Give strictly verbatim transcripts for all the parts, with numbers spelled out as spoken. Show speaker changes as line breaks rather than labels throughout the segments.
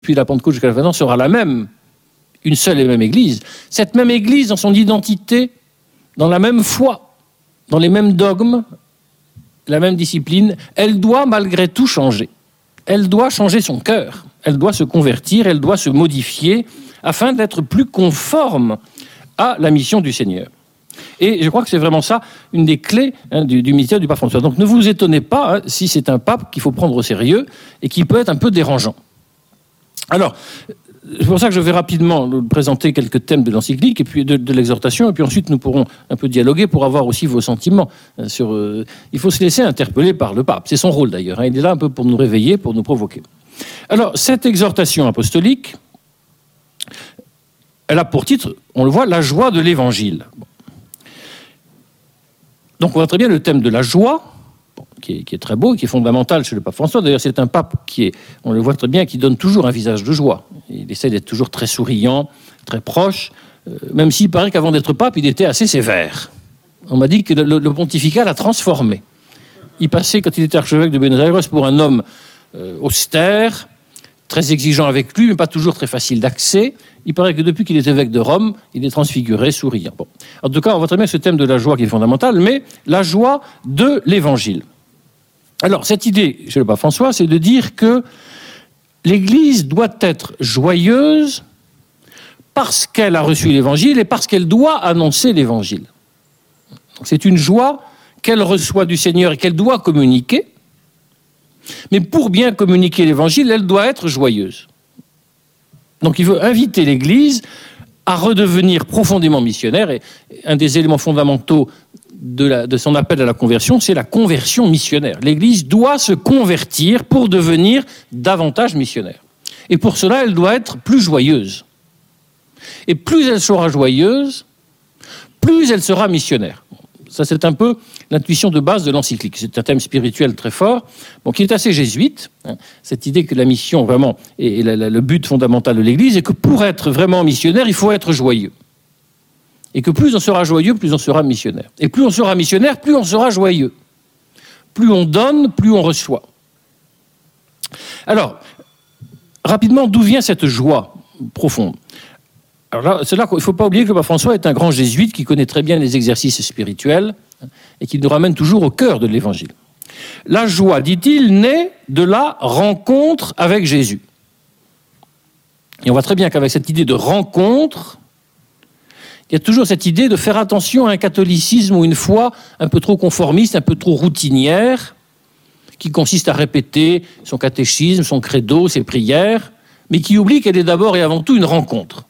depuis la Pentecôte jusqu'à la fin, sera la même, une seule et même Église. Cette même Église, dans son identité, dans la même foi, dans les mêmes dogmes, la même discipline, elle doit malgré tout changer. Elle doit changer son cœur. Elle doit se convertir, elle doit se modifier afin d'être plus conforme à la mission du Seigneur. Et je crois que c'est vraiment ça, une des clés hein, du, du ministère du pape François. Donc ne vous étonnez pas hein, si c'est un pape qu'il faut prendre au sérieux et qui peut être un peu dérangeant. Alors, c'est pour ça que je vais rapidement présenter quelques thèmes de l'encyclique et puis de, de l'exhortation, et puis ensuite nous pourrons un peu dialoguer pour avoir aussi vos sentiments. Sur, euh, il faut se laisser interpeller par le pape. C'est son rôle d'ailleurs. Hein, il est là un peu pour nous réveiller, pour nous provoquer. Alors, cette exhortation apostolique, elle a pour titre, on le voit, la joie de l'Évangile. Bon. Donc, on voit très bien le thème de la joie, bon, qui, est, qui est très beau, qui est fondamental chez le pape François. D'ailleurs, c'est un pape qui est, on le voit très bien, qui donne toujours un visage de joie. Il essaie d'être toujours très souriant, très proche, euh, même s'il paraît qu'avant d'être pape, il était assez sévère. On m'a dit que le, le pontificat l'a transformé. Il passait, quand il était archevêque de Buenos Aires, pour un homme euh, austère, très exigeant avec lui, mais pas toujours très facile d'accès. Il paraît que depuis qu'il est évêque de Rome, il est transfiguré, souriant. Bon. En tout cas, on voit très bien ce thème de la joie qui est fondamental, mais la joie de l'Évangile. Alors, cette idée, chez le pape François, c'est de dire que l'Église doit être joyeuse parce qu'elle a reçu l'Évangile et parce qu'elle doit annoncer l'Évangile. Donc, c'est une joie qu'elle reçoit du Seigneur et qu'elle doit communiquer. Mais pour bien communiquer l'Évangile, elle doit être joyeuse. Donc il veut inviter l'Église à redevenir profondément missionnaire. Et un des éléments fondamentaux de, la, de son appel à la conversion, c'est la conversion missionnaire. L'Église doit se convertir pour devenir davantage missionnaire. Et pour cela, elle doit être plus joyeuse. Et plus elle sera joyeuse, plus elle sera missionnaire. Ça, c'est un peu l'intuition de base de l'encyclique. C'est un thème spirituel très fort, bon, qui est assez jésuite. Hein, cette idée que la mission, vraiment, est, est la, la, le but fondamental de l'Église, et que pour être vraiment missionnaire, il faut être joyeux. Et que plus on sera joyeux, plus on sera missionnaire. Et plus on sera missionnaire, plus on sera joyeux. Plus on donne, plus on reçoit. Alors, rapidement, d'où vient cette joie profonde ? Alors là, c'est là qu'il ne faut pas oublier que le pape François est un grand jésuite qui connaît très bien les exercices spirituels et qui nous ramène toujours au cœur de l'Évangile. La joie, dit-il, naît de la rencontre avec Jésus. Et on voit très bien qu'avec cette idée de rencontre, il y a toujours cette idée de faire attention à un catholicisme ou une foi un peu trop conformiste, un peu trop routinière, qui consiste à répéter son catéchisme, son credo, ses prières, mais qui oublie qu'elle est d'abord et avant tout une rencontre.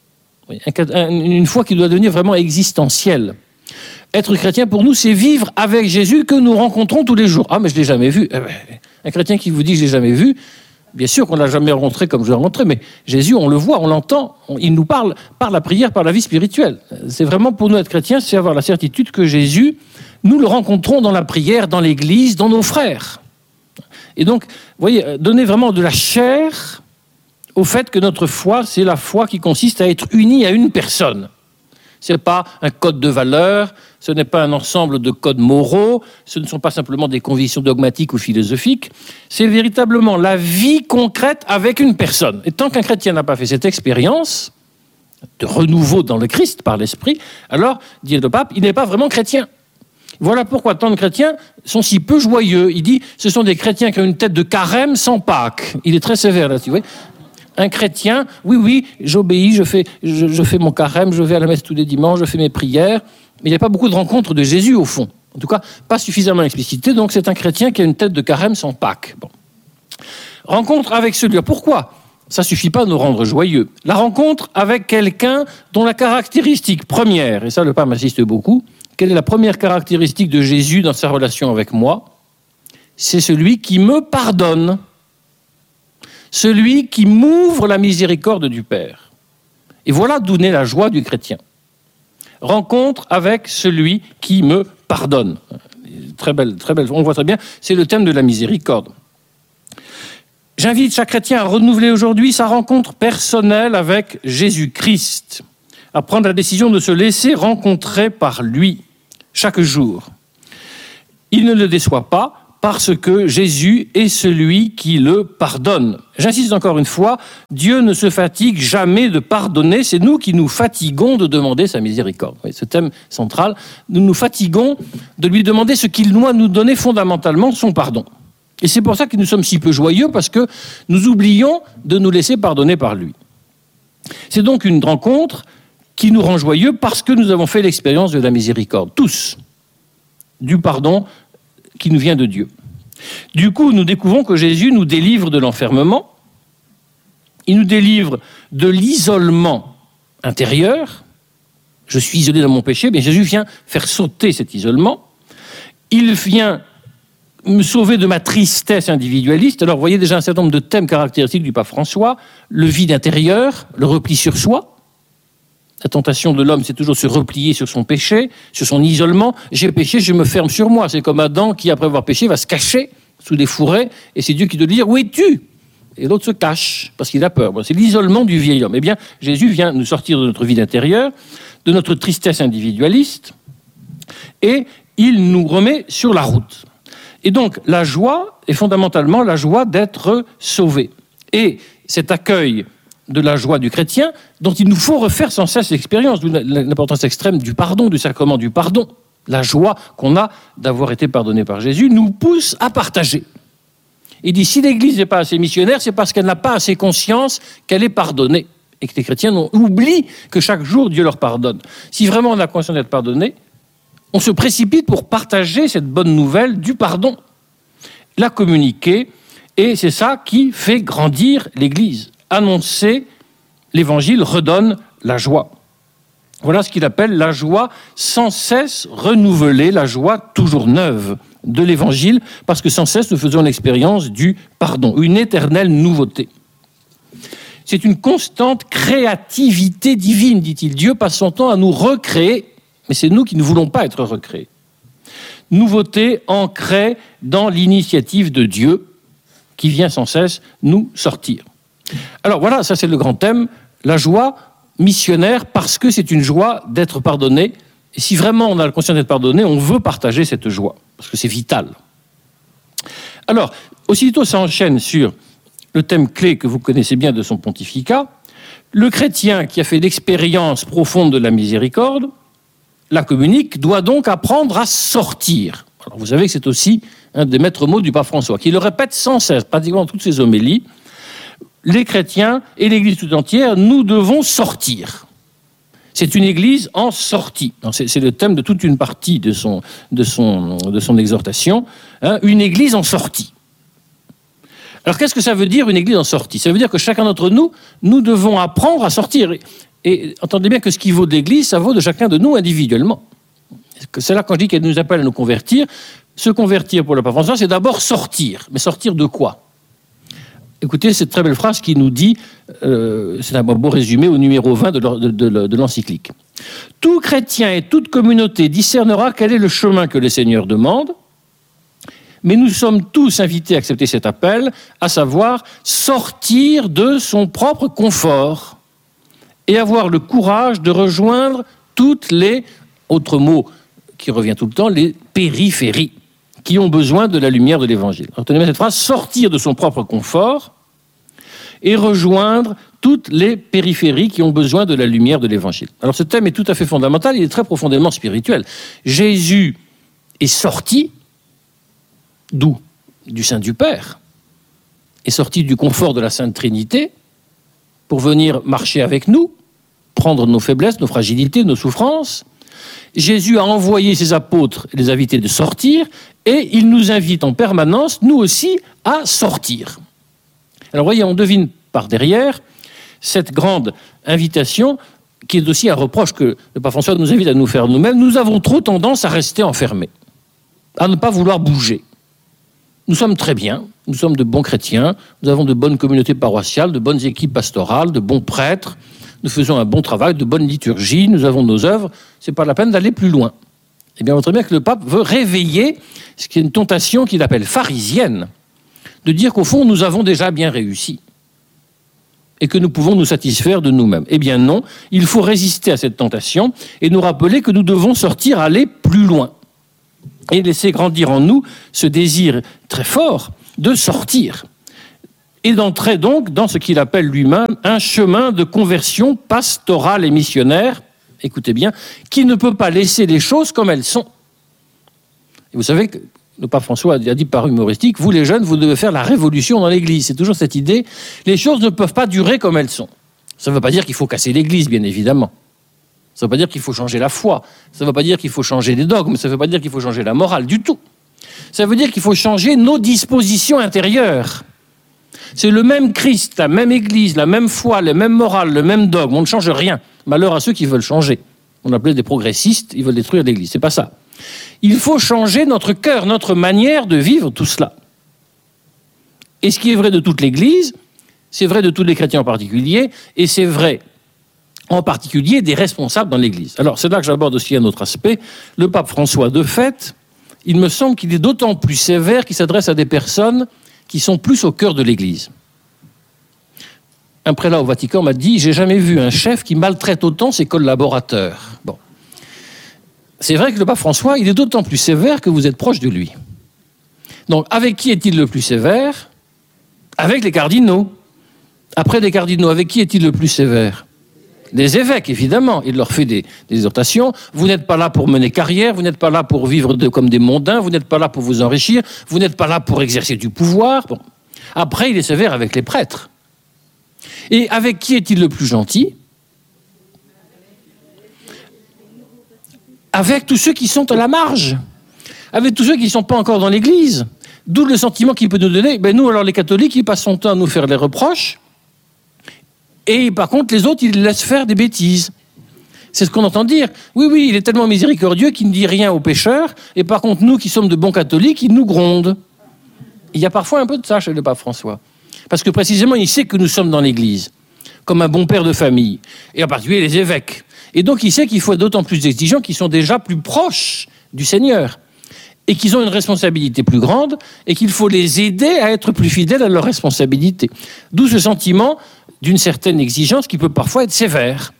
Une foi qui doit devenir vraiment existentielle. Être chrétien, pour nous, c'est vivre avec Jésus que nous rencontrons tous les jours. Ah, mais je ne l'ai jamais vu. Un chrétien qui vous dit « je ne l'ai jamais vu », bien sûr qu'on ne l'a jamais rencontré comme je l'ai rencontré, mais Jésus, on le voit, on l'entend, on, il nous parle par la prière, par la vie spirituelle. C'est vraiment, pour nous, être chrétien, c'est avoir la certitude que Jésus, nous le rencontrons dans la prière, dans l'Église, dans nos frères. Et donc, vous voyez, donner vraiment de la chair au fait que notre foi, c'est la foi qui consiste à être unie à une personne. Ce n'est pas un code de valeurs, ce n'est pas un ensemble de codes moraux, ce ne sont pas simplement des convictions dogmatiques ou philosophiques, c'est véritablement la vie concrète avec une personne. Et tant qu'un chrétien n'a pas fait cette expérience de renouveau dans le Christ par l'Esprit, alors, dit le pape, il n'est pas vraiment chrétien. Voilà pourquoi tant de chrétiens sont si peu joyeux. Il dit, ce sont des chrétiens qui ont une tête de carême sans Pâques. Il est très sévère là-dessus, vous voyez. Un chrétien, oui, oui, j'obéis, je fais, je, je fais mon carême, je vais à la messe tous les dimanches, je fais mes prières, mais il n'y a pas beaucoup de rencontres de Jésus au fond. En tout cas, pas suffisamment explicité, donc c'est un chrétien qui a une tête de carême sans Pâques. Bon. Rencontre avec celui-là. Pourquoi ? Ça ne suffit pas de nous rendre joyeux. La rencontre avec quelqu'un dont la caractéristique première, et ça le pape insiste beaucoup, quelle est la première caractéristique de Jésus dans sa relation avec moi ? C'est celui qui me pardonne. Celui qui m'ouvre la miséricorde du Père. Et voilà d'où naît la joie du chrétien. Rencontre avec celui qui me pardonne. Très belle, très belle, on voit très bien, c'est le thème de la miséricorde. J'invite chaque chrétien à renouveler aujourd'hui sa rencontre personnelle avec Jésus-Christ, à prendre la décision de se laisser rencontrer par lui chaque jour. Il ne le déçoit pas, parce que Jésus est celui qui le pardonne. J'insiste encore une fois, Dieu ne se fatigue jamais de pardonner, c'est nous qui nous fatiguons de demander sa miséricorde. Oui, ce thème central, nous nous fatiguons de lui demander ce qu'il doit nous donner fondamentalement, son pardon. Et c'est pour ça que nous sommes si peu joyeux, parce que nous oublions de nous laisser pardonner par lui. C'est donc une rencontre qui nous rend joyeux parce que nous avons fait l'expérience de la miséricorde, tous, du pardon qui nous vient de Dieu. Du coup, nous découvrons que Jésus nous délivre de l'enfermement, il nous délivre de l'isolement intérieur. Je suis isolé dans mon péché, mais Jésus vient faire sauter cet isolement. Il vient me sauver de ma tristesse individualiste. Alors, vous voyez déjà un certain nombre de thèmes caractéristiques du pape François. Le vide intérieur, le repli sur soi. La tentation de l'homme, c'est toujours se replier sur son péché, sur son isolement. J'ai péché, je me ferme sur moi. C'est comme Adam qui, après avoir péché, va se cacher sous des fourrés. Et c'est Dieu qui doit lui dire « Où es-tu » Et l'autre se cache parce qu'il a peur. Bon, c'est l'isolement du vieil homme. Eh bien, Jésus vient nous sortir de notre vide intérieur, de notre tristesse individualiste, et il nous remet sur la route. Et donc, la joie est fondamentalement la joie d'être sauvé. Et cet accueil de la joie du chrétien, dont il nous faut refaire sans cesse l'expérience, d'où l'importance extrême du pardon, du sacrement du pardon. La joie qu'on a d'avoir été pardonné par Jésus nous pousse à partager. Il dit, si l'Église n'est pas assez missionnaire, c'est parce qu'elle n'a pas assez conscience qu'elle est pardonnée, et que les chrétiens oublient que chaque jour, Dieu leur pardonne. Si vraiment on a conscience d'être pardonné, on se précipite pour partager cette bonne nouvelle du pardon, la communiquer, et c'est ça qui fait grandir l'Église. Annoncer l'Évangile redonne la joie. Voilà ce qu'il appelle la joie sans cesse renouvelée, la joie toujours neuve de l'Évangile, parce que sans cesse nous faisons l'expérience du pardon, une éternelle nouveauté. C'est une constante créativité divine, dit-il. Dieu passe son temps à nous recréer, mais c'est nous qui ne voulons pas être recréés. Nouveauté ancrée dans l'initiative de Dieu, qui vient sans cesse nous sortir. Alors voilà, ça c'est le grand thème, la joie missionnaire, parce que c'est une joie d'être pardonné. Et si vraiment on a la conscience d'être pardonné, on veut partager cette joie, parce que c'est vital. Alors, aussitôt ça enchaîne sur le thème clé que vous connaissez bien de son pontificat. Le chrétien qui a fait l'expérience profonde de la miséricorde, la communique, doit donc apprendre à sortir. Alors vous savez que c'est aussi un des maîtres mots du pape François, qui le répète sans cesse, pratiquement dans toutes ses homélies. Les chrétiens et l'Église tout entière, nous devons sortir. C'est une Église en sortie. C'est, c'est le thème de toute une partie de son, de son, de son exhortation. Hein, une Église en sortie. Alors qu'est-ce que ça veut dire, une Église en sortie? Ça veut dire que chacun d'entre nous, nous devons apprendre à sortir. Et, et entendez bien que ce qui vaut de l'Église, ça vaut de chacun de nous individuellement. C'est là quand je dis qu'elle nous appelle à nous convertir. Se convertir pour le pape François, c'est d'abord sortir. Mais sortir de quoi? Écoutez cette très belle phrase qui nous dit, euh, c'est un beau résumé au numéro vingt de, de, de, de l'encyclique. « Tout chrétien et toute communauté discernera quel est le chemin que le Seigneur demande, mais nous sommes tous invités à accepter cet appel, à savoir sortir de son propre confort et avoir le courage de rejoindre toutes les, autre mot qui revient tout le temps, les périphéries, qui ont besoin de la lumière de l'Évangile. Retenez bien cette phrase, sortir de son propre confort et rejoindre toutes les périphéries qui ont besoin de la lumière de l'Évangile. Alors ce thème est tout à fait fondamental, il est très profondément spirituel. Jésus est sorti, d'où? Du sein du Père, est sorti du confort de la Sainte Trinité pour venir marcher avec nous, prendre nos faiblesses, nos fragilités, nos souffrances. Jésus a envoyé ses apôtres et les invités de sortir, et il nous invite en permanence, nous aussi, à sortir. Alors voyez, on devine par derrière cette grande invitation, qui est aussi un reproche que le pape François nous invite à nous faire nous-mêmes. Nous avons trop tendance à rester enfermés, à ne pas vouloir bouger. Nous sommes très bien, nous sommes de bons chrétiens, nous avons de bonnes communautés paroissiales, de bonnes équipes pastorales, de bons prêtres, nous faisons un bon travail, de bonnes liturgies, nous avons nos œuvres, c'est pas la peine d'aller plus loin. Eh bien, on voit bien que le pape veut réveiller ce qui est une tentation qu'il appelle pharisienne, de dire qu'au fond, nous avons déjà bien réussi et que nous pouvons nous satisfaire de nous-mêmes. Eh bien non, il faut résister à cette tentation et nous rappeler que nous devons sortir, aller plus loin. et laisser grandir en nous ce désir très fort de sortir et d'entrer donc dans ce qu'il appelle lui-même un chemin de conversion pastorale et missionnaire, écoutez bien, qui ne peut pas laisser les choses comme elles sont. Et vous savez que le pape François a dit par humoristique, vous les jeunes, vous devez faire la révolution dans l'Église. C'est toujours cette idée, les choses ne peuvent pas durer comme elles sont. Ça ne veut pas dire qu'il faut casser l'Église, bien évidemment. Ça ne veut pas dire qu'il faut changer la foi. Ça ne veut pas dire qu'il faut changer les dogmes. Ça ne veut pas dire qu'il faut changer la morale, du tout. Ça veut dire qu'il faut changer nos dispositions intérieures. C'est le même Christ, la même Église, la même foi, le même morale, le même dogme. On ne change rien. Malheur à ceux qui veulent changer. On appelait des progressistes, ils veulent détruire l'Église. C'est pas ça. Il faut changer notre cœur, notre manière de vivre tout cela. Et ce qui est vrai de toute l'Église, c'est vrai de tous les chrétiens en particulier, et c'est vrai en particulier des responsables dans l'Église. Alors, c'est là que j'aborde aussi un autre aspect. Le pape François, de fait, il me semble qu'il est d'autant plus sévère qu'il s'adresse à des personnes qui sont plus au cœur de l'Église. Un prélat au Vatican m'a dit « J'ai jamais vu un chef qui maltraite autant ses collaborateurs. » Bon. C'est vrai que le pape François, il est d'autant plus sévère que vous êtes proche de lui. Donc, avec qui est-il le plus sévère ? Avec les cardinaux. Après les cardinaux, avec qui est-il le plus sévère ? Les évêques, évidemment. Il leur fait des, des exhortations. Vous n'êtes pas là pour mener carrière, vous n'êtes pas là pour vivre de, comme des mondains, vous n'êtes pas là pour vous enrichir, vous n'êtes pas là pour exercer du pouvoir. Bon. Après, il est sévère avec les prêtres. Et avec qui est-il le plus gentil ? Avec tous ceux qui sont à la marge, avec tous ceux qui ne sont pas encore dans l'Église. D'où le sentiment qu'il peut nous donner. Ben nous, alors les catholiques, ils passent son temps à nous faire des reproches, et par contre, les autres, ils laissent faire des bêtises. C'est ce qu'on entend dire. Oui, oui, il est tellement miséricordieux qu'il ne dit rien aux pécheurs, et par contre, nous qui sommes de bons catholiques, il nous gronde. Il y a parfois un peu de ça chez le pape François. Parce que précisément, il sait que nous sommes dans l'Église, comme un bon père de famille, et en particulier les évêques. Et donc, il sait qu'il faut être d'autant plus exigeants qu'ils sont déjà plus proches du Seigneur et qu'ils ont une responsabilité plus grande et qu'il faut les aider à être plus fidèles à leurs responsabilités. D'où ce sentiment d'une certaine exigence qui peut parfois être sévère.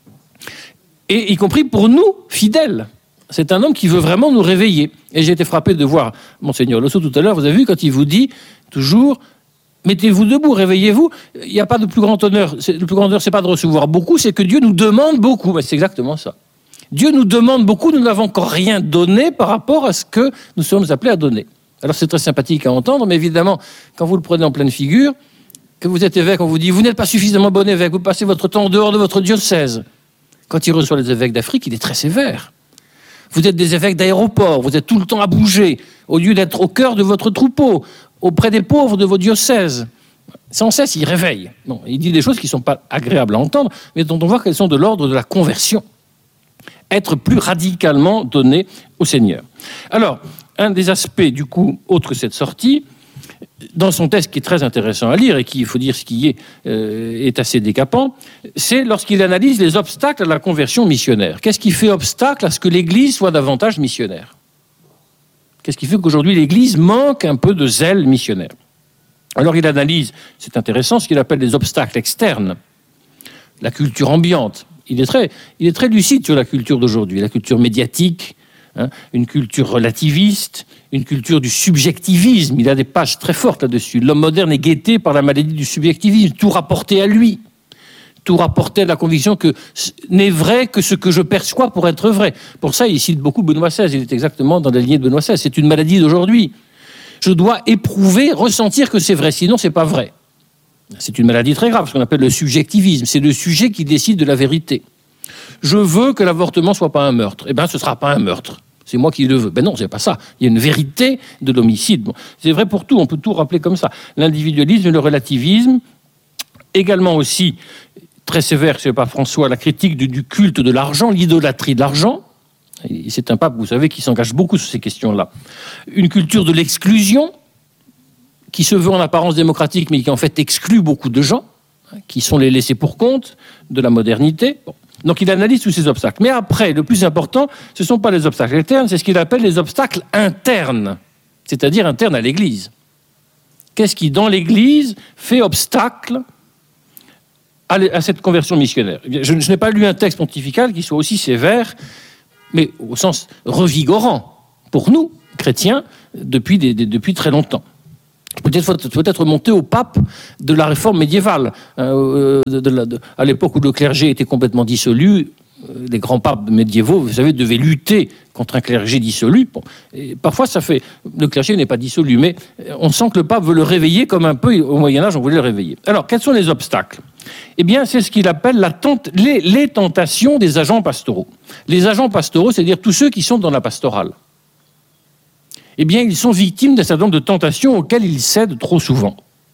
Et y compris pour nous, fidèles. C'est un homme qui veut vraiment nous réveiller. Et j'ai été frappé de voir Monseigneur Losso tout à l'heure, vous avez vu, quand il vous dit toujours... Mettez-vous debout, réveillez-vous. Il n'y a pas de plus grand honneur. Le plus grand honneur, c'est pas de recevoir beaucoup, c'est que Dieu nous demande beaucoup. Ben, c'est exactement ça. Dieu nous demande beaucoup, nous n'avons encore rien donné par rapport à ce que nous sommes appelés à donner. Alors c'est très sympathique à entendre, mais évidemment, quand vous le prenez en pleine figure, que vous êtes évêque, on vous dit, vous n'êtes pas suffisamment bon évêque, vous passez votre temps en dehors de votre diocèse. Quand il reçoit les évêques d'Afrique, il est très sévère. Vous êtes des évêques d'aéroport, vous êtes tout le temps à bouger, au lieu d'être au cœur de votre troupeau, auprès des pauvres de vos diocèses. Sans cesse, il réveille. Non, il dit des choses qui ne sont pas agréables à entendre, mais dont on voit qu'elles sont de l'ordre de la conversion. Être plus radicalement donné au Seigneur. Alors, un des aspects, du coup, autre que cette sortie, dans son texte qui est très intéressant à lire et qui, il faut dire ce qui est, euh, est assez décapant, c'est lorsqu'il analyse les obstacles à la conversion missionnaire. Qu'est-ce qui fait obstacle à ce que l'Église soit davantage missionnaire ? Qu'est-ce qui fait qu'aujourd'hui l'Église manque un peu de zèle missionnaire ? Alors il analyse, c'est intéressant, ce qu'il appelle les obstacles externes, la culture ambiante. Il est très, il est très lucide sur la culture d'aujourd'hui, la culture médiatique, hein, une culture relativiste, une culture du subjectivisme. Il a des pages très fortes là-dessus. L'homme moderne est guetté par la maladie du subjectivisme, tout rapporté à lui. Tout rapporter à la conviction que n'est vrai que ce que je perçois pour être vrai. Pour ça, il cite beaucoup Benoît seize. Il est exactement dans la lignée de Benoît seize. C'est une maladie d'aujourd'hui. Je dois éprouver, ressentir que c'est vrai, sinon c'est pas vrai. C'est une maladie très grave, ce qu'on appelle le subjectivisme. C'est le sujet qui décide de la vérité. Je veux que l'avortement soit pas un meurtre. Eh bien, ce sera pas un meurtre. C'est moi qui le veux. Ben non, c'est pas ça. Il y a une vérité de l'homicide. Bon, c'est vrai pour tout. On peut tout rappeler comme ça. L'individualisme, le relativisme, également aussi très sévère chez le pape François, la critique du, du culte de l'argent, l'idolâtrie de l'argent. Et c'est un pape, vous savez, qui s'engage beaucoup sur ces questions-là. Une culture de l'exclusion, qui se veut en apparence démocratique, mais qui en fait exclut beaucoup de gens, qui sont les laissés pour compte de la modernité. Bon. Donc il analyse tous ces obstacles. Mais après, le plus important, ce ne sont pas les obstacles externes, c'est ce qu'il appelle les obstacles internes, c'est-à-dire internes à l'Église. Qu'est-ce qui, dans l'Église, fait obstacle à cette conversion missionnaire? Eh bien, je, je n'ai pas lu un texte pontifical qui soit aussi sévère, mais au sens revigorant pour nous, chrétiens, depuis, des, des, depuis très longtemps. Peut-être peut-être remonter au pape de la réforme médiévale. Euh, de, de, de, à l'époque où le clergé était complètement dissolu, les grands papes médiévaux, vous savez, devaient lutter contre un clergé dissolu. Bon, et parfois, ça fait... Le clergé n'est pas dissolu, mais on sent que le pape veut le réveiller comme un peu, au Moyen-Âge, on voulait le réveiller. Alors, quels sont les obstacles ? Eh bien, c'est ce qu'il appelle la tente, les, les tentations des agents pastoraux. Les agents pastoraux, c'est-à-dire tous ceux qui sont dans la pastorale. Eh bien, ils sont victimes d'un certain nombre de tentations auxquelles ils cèdent trop souvent.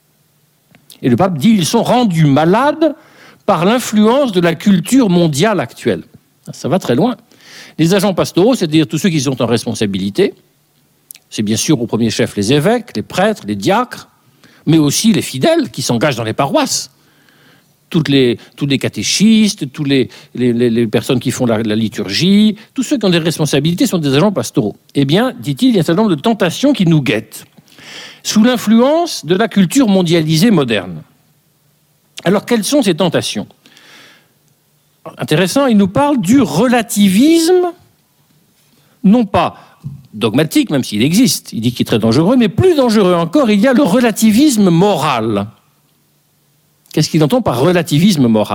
Et le pape dit ils sont rendus malades par l'influence de la culture mondiale actuelle. Ça va très loin. Les agents pastoraux, c'est-à-dire tous ceux qui sont en responsabilité, c'est bien sûr au premier chef les évêques, les prêtres, les diacres, mais aussi les fidèles qui s'engagent dans les paroisses. Toutes les, tous les catéchistes, toutes les, les, les personnes qui font la, la liturgie, tous ceux qui ont des responsabilités sont des agents pastoraux. Eh bien, dit-il, il y a un certain nombre de tentations qui nous guettent, sous l'influence de la culture mondialisée moderne. Alors, quelles sont ces tentations ? Intéressant, il nous parle du relativisme, non pas dogmatique, même s'il existe, il dit qu'il est très dangereux, mais plus dangereux encore, il y a le relativisme moral. Qu'est-ce qu'il entend par relativisme moral ?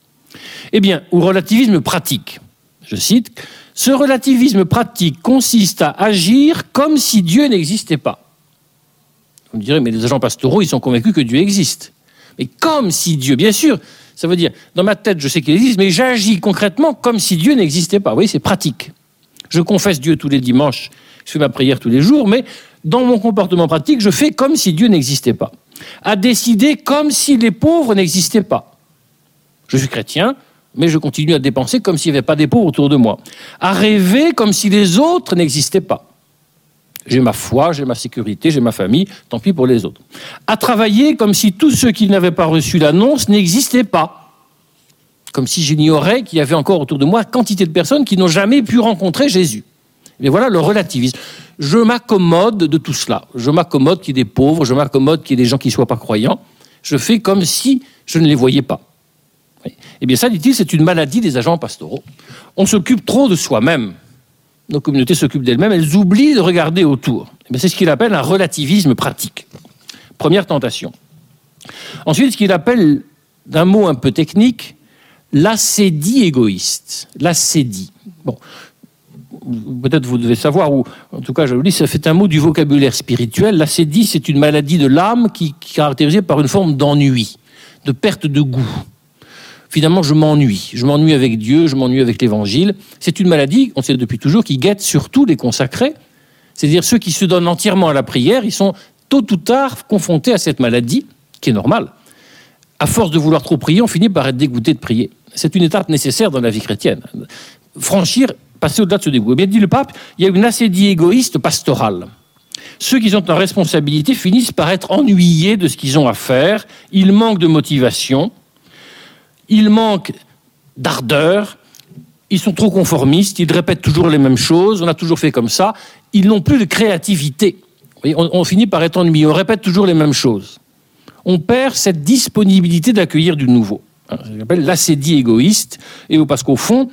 Eh bien, ou relativisme pratique. Je cite, « Ce relativisme pratique consiste à agir comme si Dieu n'existait pas. » Vous me direz, mais les agents pastoraux, ils sont convaincus que Dieu existe. Mais comme si Dieu, bien sûr, ça veut dire, dans ma tête, je sais qu'il existe, mais j'agis concrètement comme si Dieu n'existait pas. Vous voyez, c'est pratique. Je confesse Dieu tous les dimanches, je fais ma prière tous les jours, mais dans mon comportement pratique, je fais comme si Dieu n'existait pas. À décider comme si les pauvres n'existaient pas. Je suis chrétien, mais je continue à dépenser comme s'il n'y avait pas des pauvres autour de moi. À rêver comme si les autres n'existaient pas. J'ai ma foi, j'ai ma sécurité, j'ai ma famille, tant pis pour les autres. À travailler comme si tous ceux qui n'avaient pas reçu l'annonce n'existaient pas. Comme si j'ignorais qu'il y avait encore autour de moi quantité de personnes qui n'ont jamais pu rencontrer Jésus. Mais voilà le relativisme. Je m'accommode de tout cela. Je m'accommode qu'il y ait des pauvres, je m'accommode qu'il y ait des gens qui ne soient pas croyants. Je fais comme si je ne les voyais pas. Eh bien ça, dit-il, c'est une maladie des agents pastoraux. On s'occupe trop de soi-même. Nos communautés s'occupent d'elles-mêmes, elles oublient de regarder autour. Eh bien, c'est ce qu'il appelle un relativisme pratique. Première tentation. Ensuite, ce qu'il appelle, d'un mot un peu technique, l'ascédie égoïste. L'ascédie. Bon. Peut-être vous devez savoir, ou en tout cas je vous dis, ça fait un mot du vocabulaire spirituel. L'ascédie, c'est une maladie de l'âme qui, qui est caractérisée par une forme d'ennui, de perte de goût. Finalement, je m'ennuie. Je m'ennuie avec Dieu, je m'ennuie avec l'Évangile. C'est une maladie, on sait depuis toujours, qui guette surtout les consacrés. C'est-à-dire ceux qui se donnent entièrement à la prière, ils sont tôt ou tard confrontés à cette maladie, qui est normale. À force de vouloir trop prier, on finit par être dégoûté de prier. C'est une étape nécessaire dans la vie chrétienne. Franchir, passer au-delà de ce dégoût. Eh bien, dit le pape, il y a une ascédie égoïste pastorale. Ceux qui sont en responsabilité finissent par être ennuyés de ce qu'ils ont à faire. Ils manquent de motivation. Ils manquent d'ardeur, ils sont trop conformistes, ils répètent toujours les mêmes choses, on a toujours fait comme ça, ils n'ont plus de créativité. Vous voyez, on, on finit par être ennuyé, on répète toujours les mêmes choses. On perd cette disponibilité d'accueillir du nouveau. Ça s'appelle l'ascédie égoïste, et parce qu'au fond,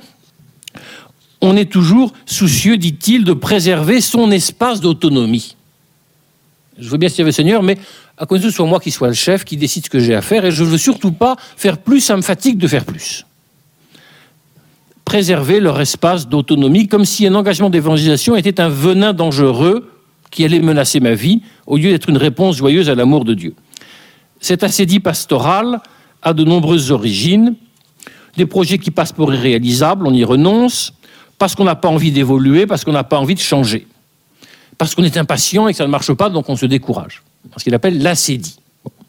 on est toujours soucieux, dit-il, de préserver son espace d'autonomie. Je veux bien servir le Seigneur, mais à cause de ce soit moi qui soit le chef, qui décide ce que j'ai à faire, et je ne veux surtout pas faire plus, ça me fatigue de faire plus. Préserver leur espace d'autonomie, comme si un engagement d'évangélisation était un venin dangereux qui allait menacer ma vie, au lieu d'être une réponse joyeuse à l'amour de Dieu. Cette ascédie pastorale a de nombreuses origines, des projets qui passent pour irréalisables, on y renonce, parce qu'on n'a pas envie d'évoluer, parce qu'on n'a pas envie de changer, parce qu'on est impatient et que ça ne marche pas, donc on se décourage. Ce qu'il appelle l'ascédie.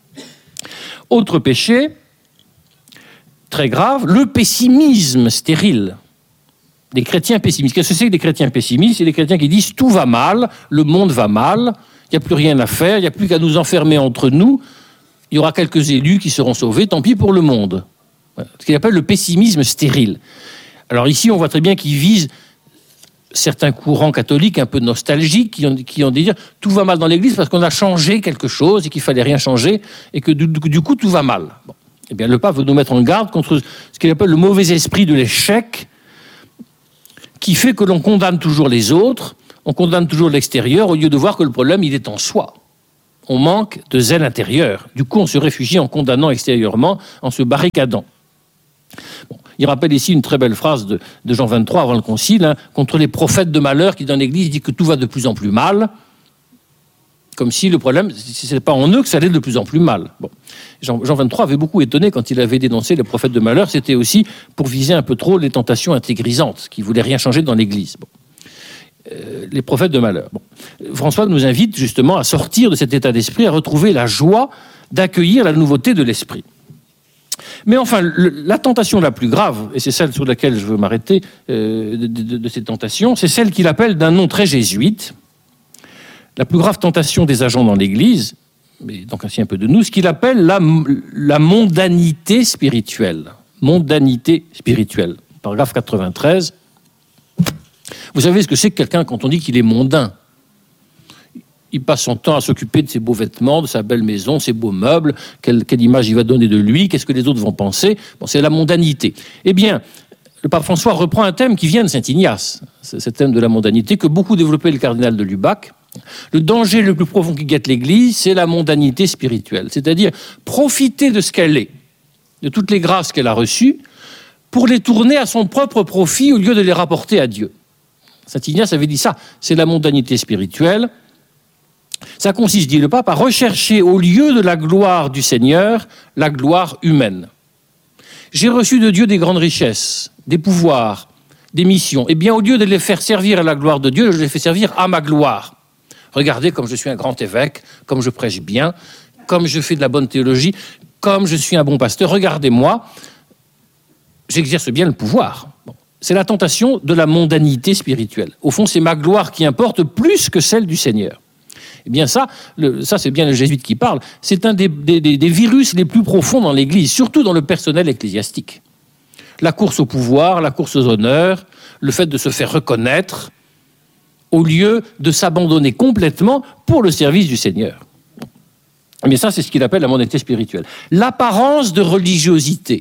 Autre péché, très grave, le pessimisme stérile. Des chrétiens pessimistes. Qu'est-ce que c'est que des chrétiens pessimistes ? C'est des chrétiens qui disent tout va mal, le monde va mal, il n'y a plus rien à faire, il n'y a plus qu'à nous enfermer entre nous, il y aura quelques élus qui seront sauvés, tant pis pour le monde. Voilà. Ce qu'il appelle le pessimisme stérile. Alors ici, on voit très bien qu'il vise certains courants catholiques un peu nostalgiques qui ont, qui ont dit dire tout va mal dans l'Église parce qu'on a changé quelque chose et qu'il fallait rien changer et que du, du coup tout va mal. Bon. Eh bien, le pape veut nous mettre en garde contre ce qu'il appelle le mauvais esprit de l'échec qui fait que l'on condamne toujours les autres, On condamne toujours l'extérieur au lieu de voir que le problème, il est en soi. On manque de zèle intérieur. Du coup, on se réfugie en condamnant extérieurement, en se barricadant. Bon, il rappelle ici une très belle phrase de, de Jean vingt-trois avant le Concile, hein, contre les prophètes de malheur qui, dans l'Église, disent que tout va de plus en plus mal, comme si le problème, ce n'est pas en eux que ça allait de plus en plus mal. Bon. Jean, Jean vingt-trois avait beaucoup étonné quand il avait dénoncé les prophètes de malheur, c'était aussi pour viser un peu trop les tentations intégrisantes, qui ne voulaient rien changer dans l'Église. Bon. Euh, les prophètes de malheur. Bon. François nous invite justement à sortir de cet état d'esprit, à retrouver la joie d'accueillir la nouveauté de l'esprit. Mais enfin, le, la tentation la plus grave, et c'est celle sur laquelle je veux m'arrêter euh, de, de, de ces tentations, c'est celle qu'il appelle d'un nom très jésuite, la plus grave tentation des agents dans l'Église, mais donc ainsi un peu de nous, ce qu'il appelle la, la mondanité spirituelle. Mondanité spirituelle. Paragraphe quatre-vingt-treize. Vous savez ce que c'est que quelqu'un quand on dit qu'il est mondain? Il passe son temps à s'occuper de ses beaux vêtements, de sa belle maison, ses beaux meubles, quelle, quelle image il va donner de lui, qu'est-ce que les autres vont penser. Bon, c'est la mondanité. Eh bien, le pape François reprend un thème qui vient de Saint Ignace, c'est ce thème de la mondanité que beaucoup développait le cardinal de Lubac. Le danger le plus profond qui guette l'Église, c'est la mondanité spirituelle, c'est-à-dire profiter de ce qu'elle est, de toutes les grâces qu'elle a reçues, pour les tourner à son propre profit au lieu de les rapporter à Dieu. Saint Ignace avait dit ça, c'est la mondanité spirituelle. Ça consiste, dit le pape, à rechercher au lieu de la gloire du Seigneur, la gloire humaine. J'ai reçu de Dieu des grandes richesses, des pouvoirs, des missions. Eh bien, au lieu de les faire servir à la gloire de Dieu, je les fais servir à ma gloire. Regardez comme je suis un grand évêque, comme je prêche bien, comme je fais de la bonne théologie, comme je suis un bon pasteur. Regardez-moi, j'exerce bien le pouvoir. Bon. C'est la tentation de la mondanité spirituelle. Au fond, c'est ma gloire qui importe plus que celle du Seigneur. Eh bien ça, le, ça c'est bien le jésuite qui parle, c'est un des, des, des virus les plus profonds dans l'Église, surtout dans le personnel ecclésiastique. La course au pouvoir, la course aux honneurs, le fait de se faire reconnaître, au lieu de s'abandonner complètement pour le service du Seigneur. Eh bien ça, c'est ce qu'il appelle la mondanité spirituelle. L'apparence de religiosité.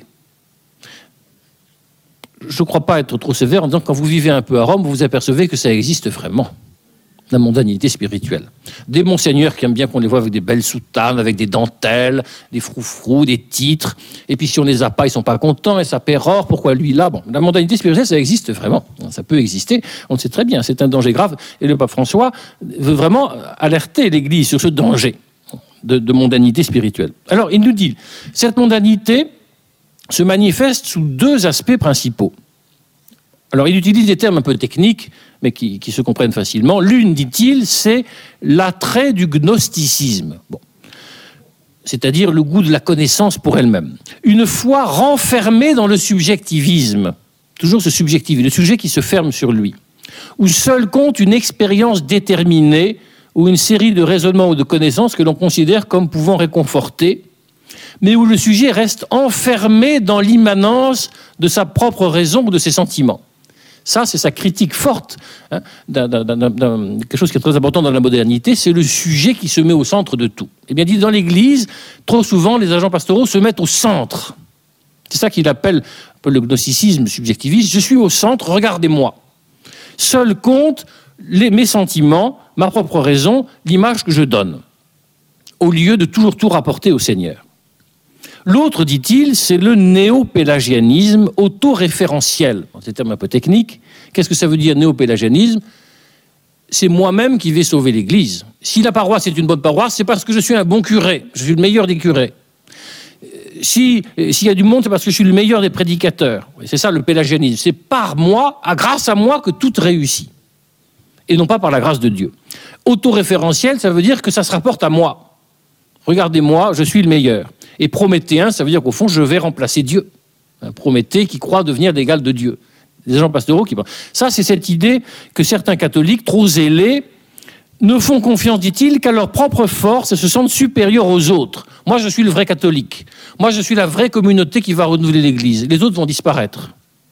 Je ne crois pas être trop sévère en disant que quand vous vivez un peu à Rome, vous vous apercevez que ça existe vraiment. La mondanité spirituelle. Des monseigneurs qui aiment bien qu'on les voit avec des belles soutanes, avec des dentelles, des froufrous, des titres, et puis si on les a pas, ils sont pas contents, et ça pérore, pourquoi lui là? Bon, la mondanité spirituelle, ça existe vraiment, ça peut exister, on le sait très bien, c'est un danger grave, et le pape François veut vraiment alerter l'Église sur ce danger de, de mondanité spirituelle. Alors, il nous dit, cette mondanité se manifeste sous deux aspects principaux. Alors, il utilise des termes un peu techniques, mais qui, qui se comprennent facilement. L'une, dit-il, c'est l'attrait du gnosticisme. Bon. C'est-à-dire le goût de la connaissance pour elle-même. Une foi renfermée dans le subjectivisme. Toujours ce subjectivisme, le sujet qui se ferme sur lui. Où seul compte une expérience déterminée ou une série de raisonnements ou de connaissances que l'on considère comme pouvant réconforter, mais où le sujet reste enfermé dans l'immanence de sa propre raison ou de ses sentiments. Ça, c'est sa critique forte, hein, d'un, d'un, d'un, d'un, quelque chose qui est très important dans la modernité, c'est le sujet qui se met au centre de tout. Eh bien, dit dans l'Église, trop souvent, les agents pastoraux se mettent au centre. C'est ça qu'il appelle un peu le gnosticisme subjectiviste. Je suis au centre, regardez-moi. Seul compte les, mes sentiments, ma propre raison, l'image que je donne, au lieu de toujours tout rapporter au Seigneur. L'autre, dit-il, c'est le néo-pélagianisme autoréférentiel. C'est un terme un peu technique. Qu'est-ce que ça veut dire, néo-pélagianisme? C'est moi-même qui vais sauver l'Église. Si la paroisse est une bonne paroisse, c'est parce que je suis un bon curé. Je suis le meilleur des curés. Si, s'il y a du monde, c'est parce que je suis le meilleur des prédicateurs. C'est ça le pélagianisme. C'est par moi, à grâce à moi, que tout réussit. Et non pas par la grâce de Dieu. Autoréférentiel, ça veut dire que ça se rapporte à moi. Regardez-moi, je suis le meilleur. Et prométhéen, ça veut dire qu'au fond, je vais remplacer Dieu. Un Prométhée qui croit devenir l'égal de Dieu. Des agents pastoraux qui... Ça, c'est cette idée que certains catholiques, trop zélés, ne font confiance, dit-il, qu'à leur propre force et se sentent supérieurs aux autres. Moi, je suis le vrai catholique. Moi, je suis la vraie communauté qui va renouveler l'Église. Les autres vont disparaître.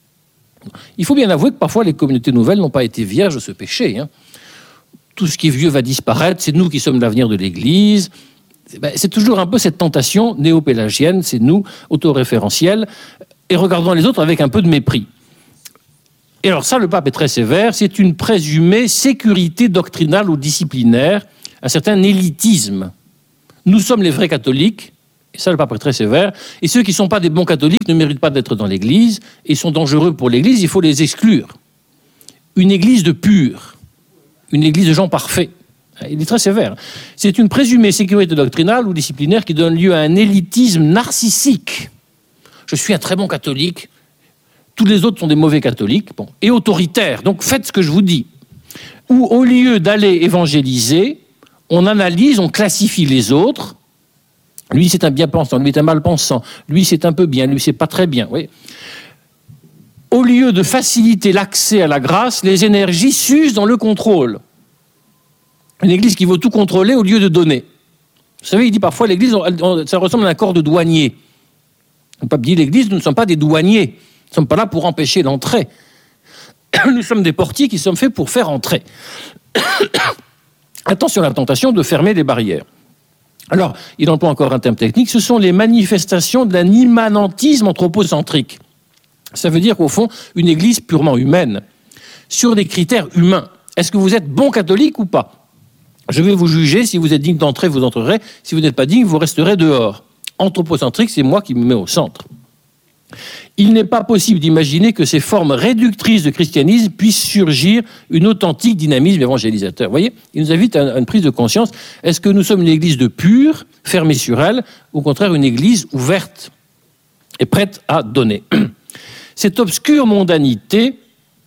Il faut bien avouer que parfois, les communautés nouvelles n'ont pas été vierges de ce péché. Hein. Tout ce qui est vieux va disparaître. C'est nous qui sommes l'avenir de l'Église. C'est toujours un peu cette tentation néo-pélagienne, c'est nous, autoréférentielle, et regardons les autres avec un peu de mépris. Et alors ça, le pape est très sévère, c'est une présumée sécurité doctrinale ou disciplinaire, un certain élitisme. Nous sommes les vrais catholiques, et ça, le pape est très sévère, et ceux qui ne sont pas des bons catholiques ne méritent pas d'être dans l'Église, et sont dangereux pour l'Église, il faut les exclure. Une Église de purs, une Église de gens parfaits. Il est très sévère. C'est une présumée sécurité doctrinale ou disciplinaire qui donne lieu à un élitisme narcissique. Je suis un très bon catholique, tous les autres sont des mauvais catholiques, bon, et autoritaire, donc faites ce que je vous dis. Ou au lieu d'aller évangéliser, on analyse, on classifie les autres. Lui, c'est un bien-pensant, lui, c'est un mal-pensant. Lui, c'est un peu bien, lui, c'est pas très bien. Oui. Au lieu de faciliter l'accès à la grâce, les énergies s'usent dans le contrôle. Une église qui veut tout contrôler au lieu de donner. Vous savez, il dit parfois, l'église, ça ressemble à un corps de douanier. Le pape dit, l'église, nous ne sommes pas des douaniers. Nous ne sommes pas là pour empêcher l'entrée. Nous sommes des portiers qui sommes faits pour faire entrer. Attention à la tentation de fermer les barrières. Alors, il emploie encore un terme technique, ce sont les manifestations d'un immanentisme anthropocentrique. Ça veut dire qu'au fond, une église purement humaine, sur des critères humains. Est-ce que vous êtes bon catholique ou pas? Je vais vous juger, si vous êtes digne d'entrer, vous entrerez. Si vous n'êtes pas digne, vous resterez dehors. Anthropocentrique, c'est moi qui me mets au centre. Il n'est pas possible d'imaginer que ces formes réductrices de christianisme puissent surgir une authentique dynamisme évangélisateur. Vous voyez, il nous invite à une prise de conscience. Est-ce que nous sommes une église de pure, fermée sur elle, ou au contraire une église ouverte et prête à donner? Cette obscure mondanité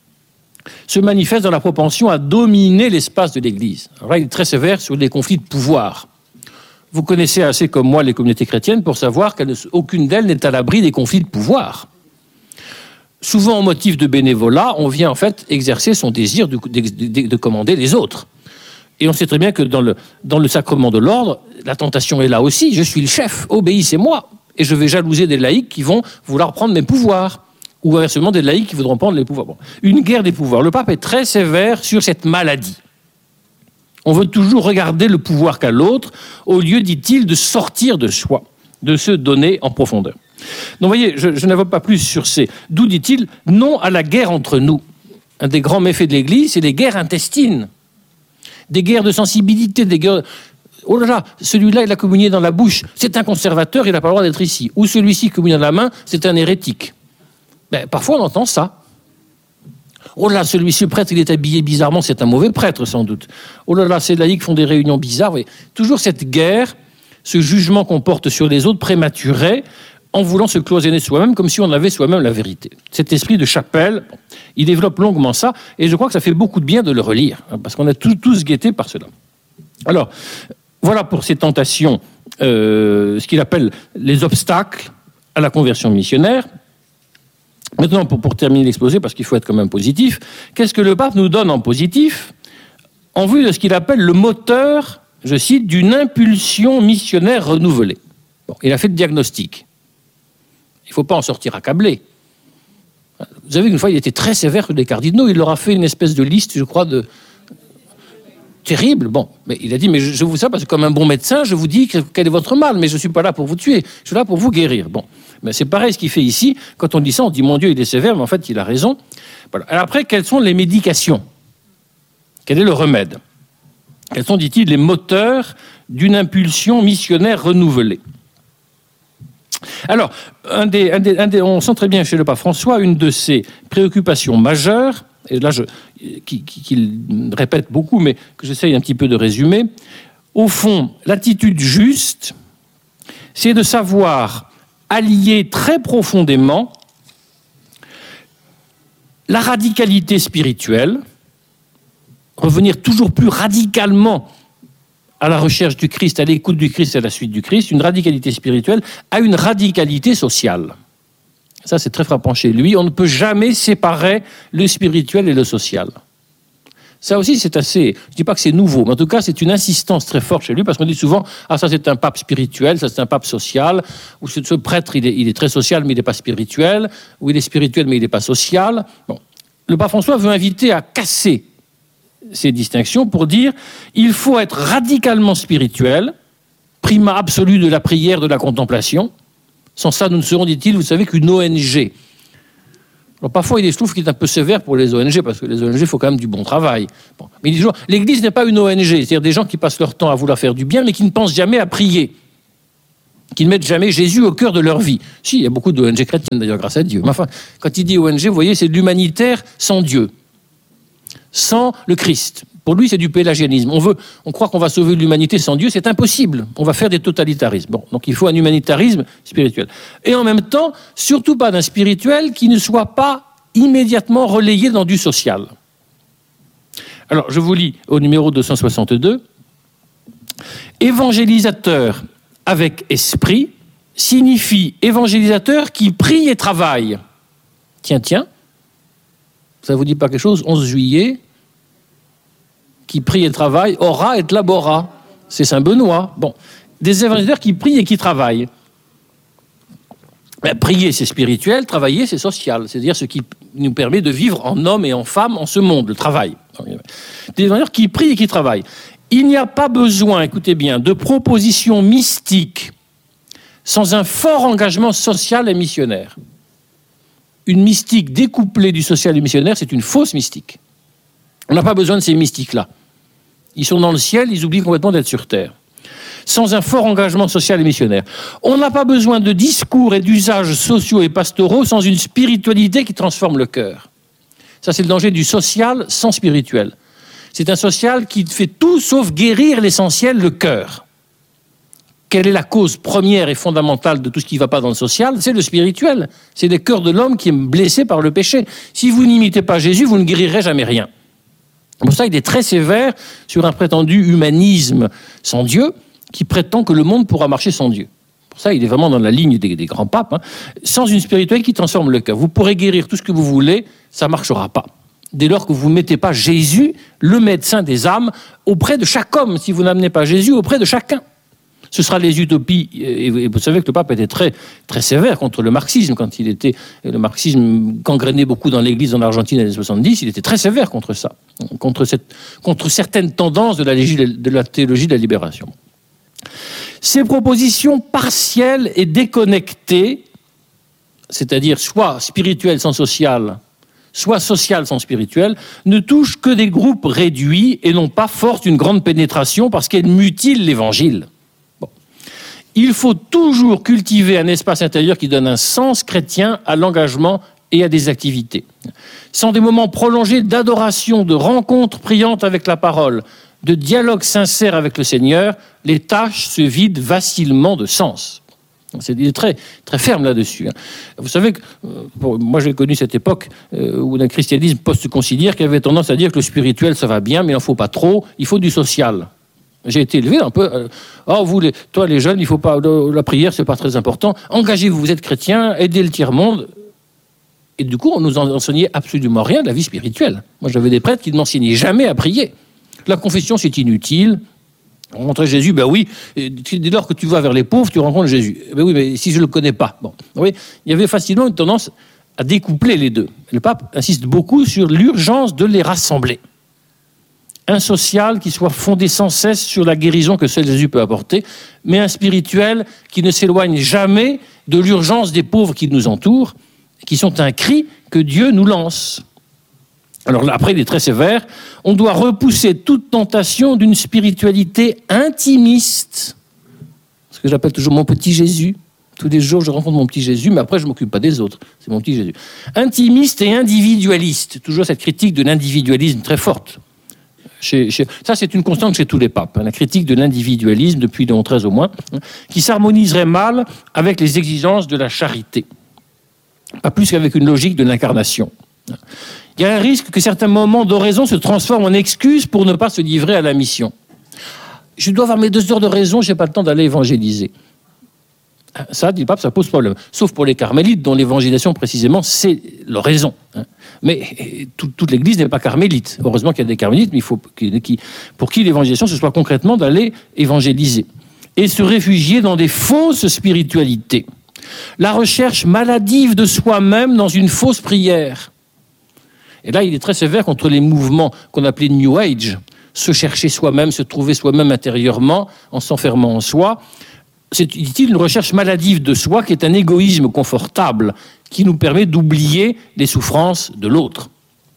se manifeste dans la propension à dominer l'espace de l'église. Alors là, il est très sévère sur les conflits de pouvoir. Vous connaissez assez comme moi les communautés chrétiennes pour savoir qu'aucune d'elles n'est à l'abri des conflits de pouvoir. Souvent, en motif de bénévolat, on vient en fait exercer son désir de, de, de, de commander les autres. Et on sait très bien que dans le, dans le sacrement de l'ordre, la tentation est là aussi. Je suis le chef, obéissez-moi. Et je vais jalouser des laïcs qui vont vouloir prendre mes pouvoirs. Ou inversement, des laïcs qui voudront prendre les pouvoirs. Bon. Une guerre des pouvoirs. Le pape est très sévère sur cette maladie. On veut toujours regarder le pouvoir qu'a l'autre, au lieu, dit-il, de sortir de soi, de se donner en profondeur. Donc, vous voyez, je, je n'invoque pas plus sur ces... D'où, dit-il, non à la guerre entre nous. Un des grands méfaits de l'Église, c'est les guerres intestines. Des guerres de sensibilité, des guerres... Oh là là, celui-là, il a communié dans la bouche, c'est un conservateur, il n'a pas le droit d'être ici. Ou celui-ci communie dans la main, c'est un hérétique. Ben, parfois, on entend ça. Oh là là, celui-ci, le prêtre, il est habillé bizarrement, c'est un mauvais prêtre, sans doute. Oh là là, ces laïcs font des réunions bizarres. Oui. Toujours cette guerre, ce jugement qu'on porte sur les autres prématuré, en voulant se cloisonner soi-même, comme si on avait soi-même la vérité. Cet esprit de chapelle, bon, il développe longuement ça, et je crois que ça fait beaucoup de bien de le relire, hein, parce qu'on a tous, tous guettés par cela. Alors, voilà pour ces tentations, euh, ce qu'il appelle les obstacles à la conversion missionnaire. Maintenant, pour, pour terminer l'exposé, parce qu'il faut être quand même positif, qu'est-ce que le pape nous donne en positif en vue de ce qu'il appelle le moteur, je cite, d'une impulsion missionnaire renouvelée? Bon, il a fait le diagnostic. Il ne faut pas en sortir accablé. Vous savez qu'une fois, il était très sévère sur les cardinaux. Il leur a fait une espèce de liste, je crois, de... terrible. Bon, mais il a dit, mais je, je vous sais, parce que comme un bon médecin, je vous dis quel est votre mal, mais je ne suis pas là pour vous tuer. Je suis là pour vous guérir. Bon. Mais c'est pareil ce qu'il fait ici. Quand on dit ça, on dit, mon Dieu, il est sévère, mais en fait, il a raison. Voilà. Alors après, quelles sont les médications? Quel est le remède? Quels sont, dit-il, les moteurs d'une impulsion missionnaire renouvelée? Alors, un des, un des, un des, on sent très bien chez le pape François, une de ses préoccupations majeures, et là, je, qu'il qui, qui répète beaucoup, mais que j'essaye un petit peu de résumer, au fond, l'attitude juste, c'est de savoir allier très profondément la radicalité spirituelle, revenir toujours plus radicalement à la recherche du Christ, à l'écoute du Christ et à la suite du Christ, une radicalité spirituelle à une radicalité sociale. Ça, c'est très frappant chez lui. On ne peut jamais séparer le spirituel et le social. Ça aussi, c'est assez... Je ne dis pas que c'est nouveau, mais en tout cas, c'est une insistance très forte chez lui, parce qu'on dit souvent « Ah, ça, c'est un pape spirituel, ça, c'est un pape social. » Ou ce prêtre, il est, il est très social, mais il n'est pas spirituel. Ou il est spirituel, mais il n'est pas social. Bon. Le pape François veut inviter à casser ces distinctions pour dire « Il faut être radicalement spirituel, primat absolu de la prière, de la contemplation. Sans ça, nous ne serons, dit-il, vous savez, qu'une O N G. » Alors parfois, il je trouve qu'il est un peu sévère pour les O N G, parce que les O N G font quand même du bon travail. Bon. Mais il dit toujours, l'Église n'est pas une O N G, c'est-à-dire des gens qui passent leur temps à vouloir faire du bien, mais qui ne pensent jamais à prier, qui ne mettent jamais Jésus au cœur de leur vie. Si, il y a beaucoup d'O N G chrétiennes, d'ailleurs, grâce à Dieu. Mais enfin, quand il dit O N G, vous voyez, c'est de l'humanitaire sans Dieu, sans le Christ. Pour lui, c'est du pélagianisme. On veut, on croit qu'on va sauver l'humanité sans Dieu, c'est impossible. On va faire des totalitarismes. Bon, donc il faut un humanitarisme spirituel. Et en même temps, surtout pas d'un spirituel qui ne soit pas immédiatement relayé dans du social. Alors, je vous lis au numéro deux cent soixante-deux. Évangélisateur avec esprit signifie évangélisateur qui prie et travaille. Tiens, tiens, ça ne vous dit pas quelque chose? onze juillet, qui prie et travaille, ora et labora. C'est Saint-Benoît. Bon, des évangélisateurs qui prient et qui travaillent. Ben, prier, c'est spirituel, travailler, c'est social. C'est-à-dire ce qui nous permet de vivre en homme et en femme en ce monde, le travail. Des évangélisateurs qui prient et qui travaillent. Il n'y a pas besoin, écoutez bien, de propositions mystiques sans un fort engagement social et missionnaire. Une mystique découplée du social et missionnaire, c'est une fausse mystique. On n'a pas besoin de ces mystiques-là. Ils sont dans le ciel, ils oublient complètement d'être sur terre. Sans un fort engagement social et missionnaire. On n'a pas besoin de discours et d'usages sociaux et pastoraux sans une spiritualité qui transforme le cœur. Ça, c'est le danger du social sans spirituel. C'est un social qui fait tout sauf guérir l'essentiel, le cœur. Quelle est la cause première et fondamentale de tout ce qui ne va pas dans le social? C'est le spirituel. C'est le cœur de l'homme qui est blessé par le péché. Si vous n'imitez pas Jésus, vous ne guérirez jamais rien. Pour ça, il est très sévère sur un prétendu humanisme sans Dieu qui prétend que le monde pourra marcher sans Dieu. Pour ça, il est vraiment dans la ligne des, des grands papes, hein, sans une spiritualité qui transforme le cœur. Vous pourrez guérir tout ce que vous voulez, ça ne marchera pas. Dès lors que vous ne mettez pas Jésus, le médecin des âmes, auprès de chaque homme, si vous n'amenez pas Jésus auprès de chacun. Ce sera les utopies, et vous savez que le pape était très, très sévère contre le marxisme, quand il était, le marxisme gangrénait beaucoup dans l'église en Argentine dans les années soixante-dix, il était très sévère contre ça, contre, cette, contre certaines tendances de la, de la théologie de la libération. Ces propositions partielles et déconnectées, c'est-à-dire soit spirituelles sans social, soit sociales sans spirituel, ne touchent que des groupes réduits et non pas force d'une grande pénétration parce qu'elles mutilent l'évangile. Il faut toujours cultiver un espace intérieur qui donne un sens chrétien à l'engagement et à des activités. Sans des moments prolongés d'adoration, de rencontres priantes avec la parole, de dialogue sincère avec le Seigneur, les tâches se vident facilement de sens. C'est très, très ferme là-dessus. Vous savez que, bon, moi j'ai connu cette époque euh, où un christianisme post-conciliaire qui avait tendance à dire que le spirituel ça va bien, mais il n'en faut pas trop, il faut du social. J'ai été élevé un peu. Euh, oh, vous, les, toi, les jeunes, il faut pas. La prière, c'est pas très important. Engagez-vous, vous êtes chrétien, aidez le tiers-monde. Et du coup, on nous enseignait absolument rien de la vie spirituelle. Moi, j'avais des prêtres qui ne m'enseignaient jamais à prier. La confession, c'est inutile. Rencontrer Jésus, ben oui. Dès lors que tu vas vers les pauvres, tu rencontres Jésus. Ben oui, mais si je le connais pas, bon. Oui, il y avait facilement une tendance à découpler les deux. Le pape insiste beaucoup sur l'urgence de les rassembler. Un social qui soit fondé sans cesse sur la guérison que seul Jésus peut apporter, mais un spirituel qui ne s'éloigne jamais de l'urgence des pauvres qui nous entourent, qui sont un cri que Dieu nous lance. Alors là, après, il est très sévère. On doit repousser toute tentation d'une spiritualité intimiste, ce que j'appelle toujours mon petit Jésus. Tous les jours, je rencontre mon petit Jésus, mais après, je ne m'occupe pas des autres. C'est mon petit Jésus. Intimiste et individualiste. Toujours cette critique de l'individualisme très forte. Chez, chez, ça, c'est une constante chez tous les papes, hein, la critique de l'individualisme, depuis Léon treize au moins, hein, qui s'harmoniserait mal avec les exigences de la charité, pas plus qu'avec une logique de l'incarnation. Il y a un risque que certains moments d'oraison se transforment en excuses pour ne pas se livrer à la mission. Je dois avoir mes deux heures de raison, je n'ai pas le temps d'aller évangéliser. Ça, dit le pape, ça pose problème. Sauf pour les carmélites, dont l'évangélisation, précisément, c'est leur raison. Mais tout, toute l'Église n'est pas carmélite. Heureusement qu'il y a des carmélites, mais il faut qui, pour qui l'évangélisation, ce soit concrètement d'aller évangéliser. Et se réfugier dans des fausses spiritualités. La recherche maladive de soi-même dans une fausse prière. Et là, il est très sévère contre les mouvements qu'on appelait New Age. Se chercher soi-même, se trouver soi-même intérieurement, en s'enfermant en soi. c'est, dit-il, une recherche maladive de soi qui est un égoïsme confortable qui nous permet d'oublier les souffrances de l'autre.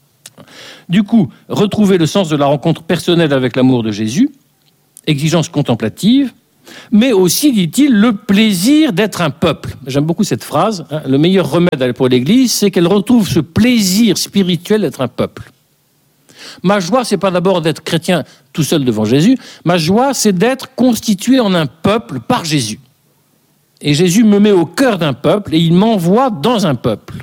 Du coup, retrouver le sens de la rencontre personnelle avec l'amour de Jésus, exigence contemplative, mais aussi, dit-il, le plaisir d'être un peuple. J'aime beaucoup cette phrase. Hein. Le meilleur remède pour l'Église, c'est qu'elle retrouve ce plaisir spirituel d'être un peuple. Ma joie, c'est pas d'abord d'être chrétien tout seul devant Jésus. Ma joie, c'est d'être constitué en un peuple par Jésus. Et Jésus me met au cœur d'un peuple et il m'envoie dans un peuple.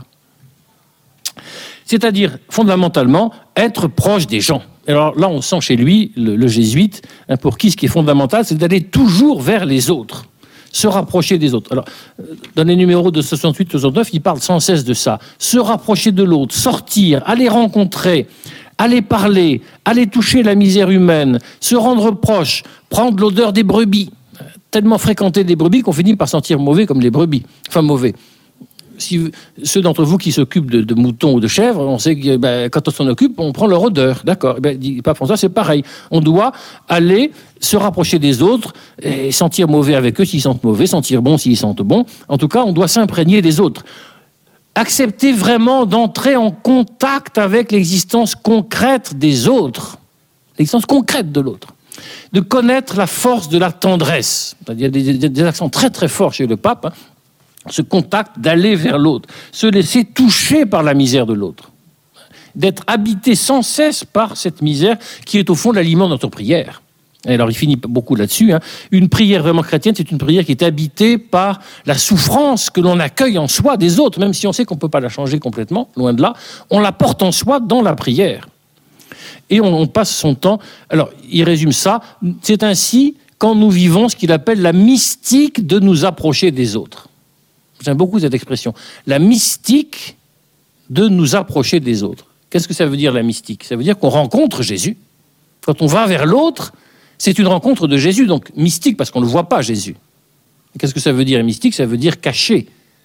C'est-à-dire, fondamentalement, être proche des gens. Alors là, on sent chez lui, le, le jésuite, hein, pour qui ce qui est fondamental, c'est d'aller toujours vers les autres, se rapprocher des autres. Alors, dans les numéros de soixante-huit soixante-neuf, il parle sans cesse de ça. Se rapprocher de l'autre, sortir, aller rencontrer, aller parler, aller toucher la misère humaine, se rendre proche, prendre l'odeur des brebis. Tellement fréquenter des brebis qu'on finit par sentir mauvais comme les brebis. Enfin, mauvais. Si, ceux d'entre vous qui s'occupent de, de moutons ou de chèvres, on sait que ben, quand on s'en occupe, on prend leur odeur. D'accord. Ben, dit Pape François, c'est pareil. On doit aller se rapprocher des autres et sentir mauvais avec eux s'ils sentent mauvais, sentir bon s'ils sentent bon. En tout cas, on doit s'imprégner des autres. Accepter vraiment d'entrer en contact avec l'existence concrète des autres, l'existence concrète de l'autre. De connaître la force de la tendresse. Il y a des, des, des accents très très forts chez le pape. Hein. Ce contact d'aller vers l'autre, se laisser toucher par la misère de l'autre, d'être habité sans cesse par cette misère qui est au fond l'aliment de notre prière. Et alors il finit beaucoup là-dessus. Hein. Une prière vraiment chrétienne, c'est une prière qui est habitée par la souffrance que l'on accueille en soi des autres, même si on sait qu'on ne peut pas la changer complètement, loin de là, on la porte en soi dans la prière. Et on, on passe son temps... Alors, il résume ça, c'est ainsi quand nous vivons ce qu'il appelle la mystique de nous approcher des autres. J'aime beaucoup cette expression. La mystique de nous approcher des autres. Qu'est-ce que ça veut dire, la mystique ? Ça veut dire qu'on rencontre Jésus. Quand on va vers l'autre, c'est une rencontre de Jésus. Donc, mystique, parce qu'on ne le voit pas, Jésus. Et qu'est-ce que ça veut dire, mystique ? Ça veut dire caché.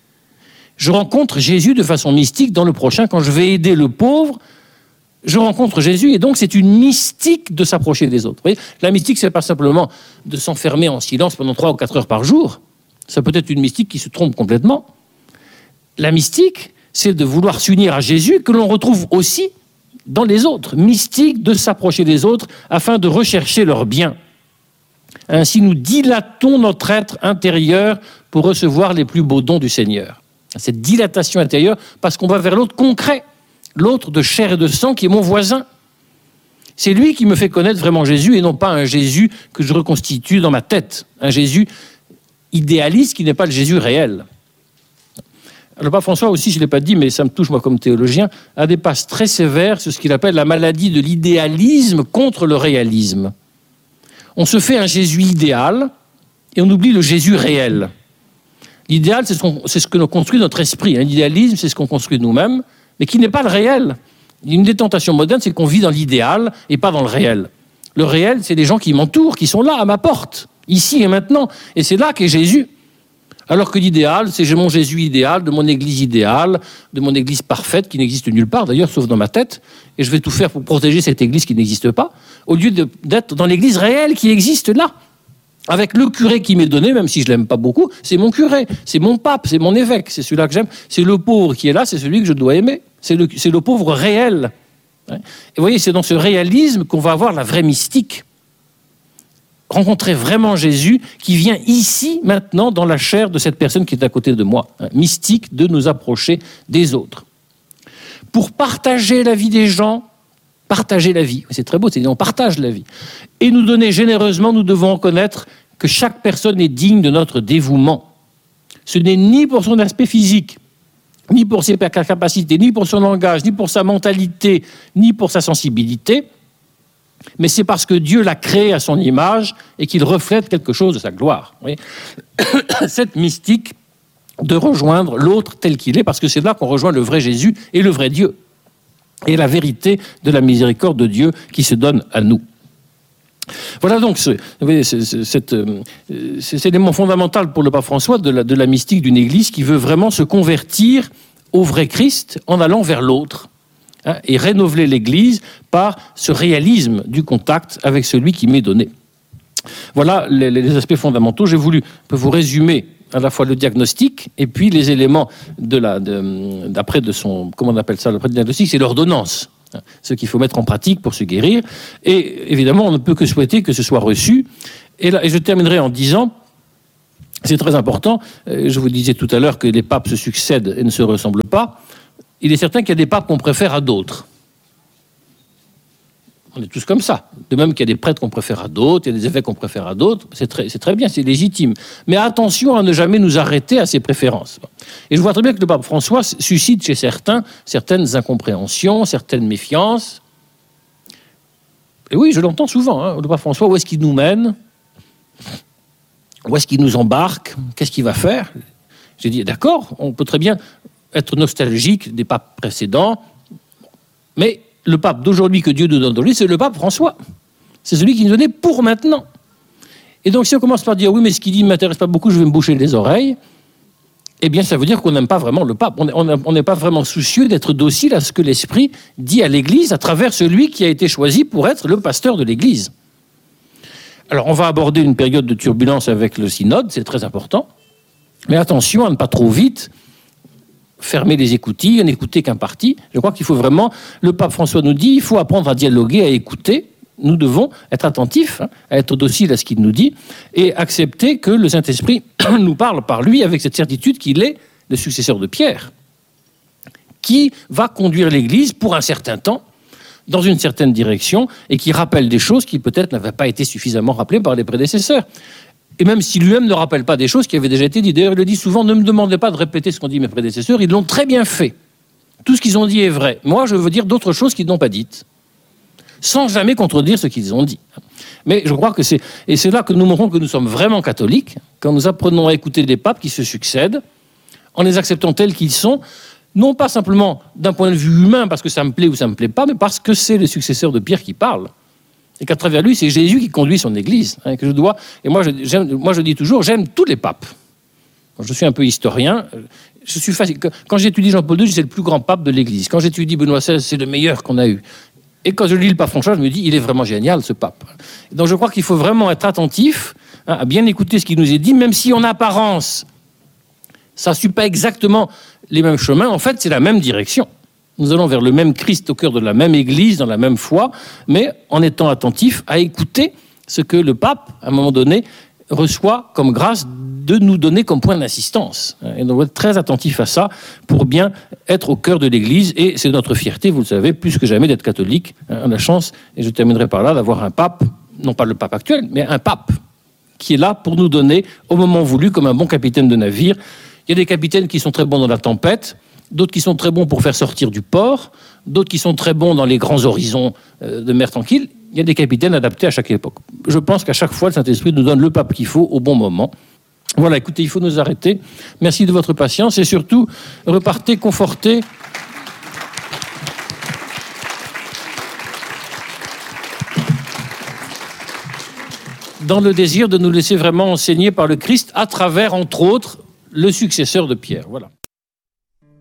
Je rencontre Jésus de façon mystique dans le prochain. Quand je vais aider le pauvre, je rencontre Jésus. Et donc, c'est une mystique de s'approcher des autres. Vous voyez, la mystique, ce n'est pas simplement de s'enfermer en silence pendant trois ou quatre heures par jour. Ça peut être une mystique qui se trompe complètement. La mystique, c'est de vouloir s'unir à Jésus, que l'on retrouve aussi dans les autres. Mystique de s'approcher des autres afin de rechercher leur bien. Ainsi, nous dilatons notre être intérieur pour recevoir les plus beaux dons du Seigneur. Cette dilatation intérieure, parce qu'on va vers l'autre concret, l'autre de chair et de sang qui est mon voisin. C'est lui qui me fait connaître vraiment Jésus et non pas un Jésus que je reconstitue dans ma tête. Un Jésus idéaliste qui n'est pas le Jésus réel. Le pape François aussi, je ne l'ai pas dit, mais ça me touche moi comme théologien, a des passes très sévères sur ce qu'il appelle la maladie de l'idéalisme contre le réalisme. On se fait un Jésus idéal et on oublie le Jésus réel. L'idéal, c'est ce, qu'on, c'est ce que nous construit notre esprit. L'idéalisme, c'est ce qu'on construit nous-mêmes, mais qui n'est pas le réel. Une des tentations modernes, c'est qu'on vit dans l'idéal et pas dans le réel. Le réel, c'est les gens qui m'entourent, qui sont là, à ma porte. Ici et maintenant. Et c'est là qu'est Jésus. Alors que l'idéal, c'est mon Jésus idéal, de mon église idéale, de mon église parfaite, qui n'existe nulle part d'ailleurs, sauf dans ma tête. Et je vais tout faire pour protéger cette église qui n'existe pas, au lieu de, d'être dans l'église réelle qui existe là. Avec le curé qui m'est donné, même si je ne l'aime pas beaucoup, c'est mon curé, c'est mon pape, c'est mon évêque, c'est celui-là que j'aime. C'est le pauvre qui est là, c'est celui que je dois aimer. C'est le, c'est le pauvre réel. Et vous voyez, c'est dans ce réalisme qu'on va avoir la vraie mystique. Rencontrer vraiment Jésus qui vient ici, maintenant, dans la chair de cette personne qui est à côté de moi. Mystique de nous approcher des autres. Pour partager la vie des gens, partager la vie. C'est très beau, c'est on partage la vie. Et nous donner généreusement, nous devons reconnaître que chaque personne est digne de notre dévouement. Ce n'est ni pour son aspect physique, ni pour ses capacités, ni pour son langage, ni pour sa mentalité, ni pour sa sensibilité, mais c'est parce que Dieu l'a créé à son image et qu'il reflète quelque chose de sa gloire. Oui. Cette mystique de rejoindre l'autre tel qu'il est, parce que c'est là qu'on rejoint le vrai Jésus et le vrai Dieu, et la vérité de la miséricorde de Dieu qui se donne à nous. Voilà donc ce, cet, cet élément fondamental pour le pape François de la, de la mystique d'une Église qui veut vraiment se convertir au vrai Christ en allant vers l'autre. Hein, et rénover l'Église par ce réalisme du contact avec celui qui m'est donné. Voilà les, les aspects fondamentaux. J'ai voulu vous résumer à la fois le diagnostic et puis les éléments de la, de, d'après de son, comment on appelle ça, l'après du diagnostic, c'est l'ordonnance. Ce qu'il faut mettre en pratique pour se guérir. Et évidemment, on ne peut que souhaiter que ce soit reçu. Et, là, et je terminerai en disant, c'est très important, je vous disais tout à l'heure que les papes se succèdent et ne se ressemblent pas. Il est certain qu'il y a des papes qu'on préfère à d'autres. On est tous comme ça. De même qu'il y a des prêtres qu'on préfère à d'autres, il y a des évêques qu'on préfère à d'autres. C'est très, c'est très bien, c'est légitime. Mais attention à ne jamais nous arrêter à ces préférences. Et je vois très bien que le pape François suscite chez certains certaines incompréhensions, certaines méfiances. Et oui, je l'entends souvent. Hein. Le pape François, où est-ce qu'il nous mène? Où est-ce qu'il nous embarque? Qu'est-ce qu'il va faire? J'ai dit, d'accord, on peut très bien être nostalgique des papes précédents, mais le pape d'aujourd'hui que Dieu nous donne aujourd'hui, c'est le pape François. C'est celui qui nous donnait pour maintenant. Et donc, si on commence par dire, oui, mais ce qu'il dit ne m'intéresse pas beaucoup, je vais me boucher les oreilles, eh bien, ça veut dire qu'on n'aime pas vraiment le pape. On n'est pas vraiment soucieux d'être docile à ce que l'Esprit dit à l'Église à travers celui qui a été choisi pour être le pasteur de l'Église. Alors, on va aborder une période de turbulence avec le synode, c'est très important. Mais attention à ne pas trop vite fermer les écoutilles, à n'écouter qu'un parti. Je crois qu'il faut vraiment... Le pape François nous dit, il faut apprendre à dialoguer, à écouter. Nous devons être attentifs, hein, à être dociles à ce qu'il nous dit, et accepter que le Saint-Esprit nous parle par lui avec cette certitude qu'il est le successeur de Pierre, qui va conduire l'Église pour un certain temps, dans une certaine direction, et qui rappelle des choses qui peut-être n'avaient pas été suffisamment rappelées par les prédécesseurs. Et même si lui-même ne rappelle pas des choses qui avaient déjà été dites. D'ailleurs, il le dit souvent, ne me demandez pas de répéter ce qu'ont dit mes prédécesseurs, ils l'ont très bien fait. Tout ce qu'ils ont dit est vrai. Moi, je veux dire d'autres choses qu'ils n'ont pas dites, sans jamais contredire ce qu'ils ont dit. Mais je crois que c'est... Et c'est là que nous montrons que nous sommes vraiment catholiques, quand nous apprenons à écouter des papes qui se succèdent, en les acceptant tels qu'ils sont, non pas simplement d'un point de vue humain, parce que ça me plaît ou ça me plaît pas, mais parce que c'est le successeur de Pierre qui parle. Et qu'à travers lui, c'est Jésus qui conduit son Église. Hein, que je dois. Et moi je, j'aime, moi, je dis toujours, j'aime tous les papes. Quand je suis un peu historien. Je suis facile. Quand j'étudie Jean-Paul deux, c'est le plus grand pape de l'Église. Quand j'étudie Benoît seize, c'est le meilleur qu'on a eu. Et quand je lis le pape François, je me dis, il est vraiment génial, ce pape. Donc je crois qu'il faut vraiment être attentif, hein, à bien écouter ce qui nous est dit, même si en apparence, ça ne suit pas exactement les mêmes chemins. En fait, c'est la même direction. Nous allons vers le même Christ au cœur de la même Église, dans la même foi, mais en étant attentifs à écouter ce que le pape, à un moment donné, reçoit comme grâce de nous donner comme point d'assistance. Et on doit être très attentifs à ça pour bien être au cœur de l'Église. Et c'est notre fierté, vous le savez, plus que jamais d'être catholique. On a la chance, et je terminerai par là, d'avoir un pape, non pas le pape actuel, mais un pape qui est là pour nous donner, au moment voulu, comme un bon capitaine de navire. Il y a des capitaines qui sont très bons dans la tempête, d'autres qui sont très bons pour faire sortir du port, d'autres qui sont très bons dans les grands horizons de mer tranquille. Il y a des capitaines adaptés à chaque époque. Je pense qu'à chaque fois, le Saint-Esprit nous donne le pape qu'il faut au bon moment. Voilà, écoutez, il faut nous arrêter. Merci de votre patience et surtout, repartez confortés. Dans le désir de nous laisser vraiment enseigner par le Christ à travers, entre autres, le successeur de Pierre. Voilà.